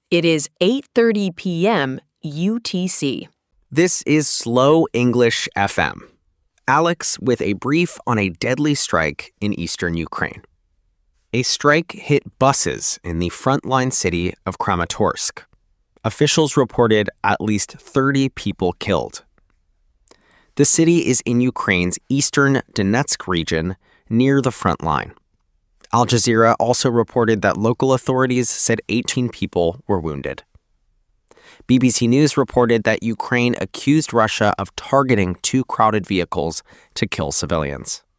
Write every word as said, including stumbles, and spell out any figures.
It is eight thirty p.m. U T C. This is Slow English F M. Alex with a brief on a deadly strike in eastern Ukraine. A strike hit buses in the frontline city of Kramatorsk. Officials reported at least thirty people killed. The city is in Ukraine's eastern Donetsk region near the front line. Al Jazeera also reported that local authorities said eighteen people were wounded. B B C News reported that Ukraine accused Russia of targeting two crowded vehicles to kill civilians.